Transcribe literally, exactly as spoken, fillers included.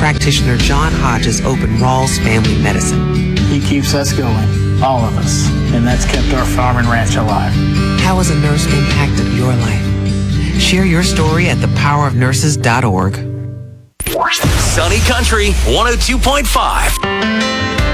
practitioner John Hodges opened Rawls Family Medicine. He keeps us going, all of us, and that's kept our farm and ranch alive. How has a nurse impacted your life? Share your story at the power of nurses dot org. Sunny Country one oh two point five.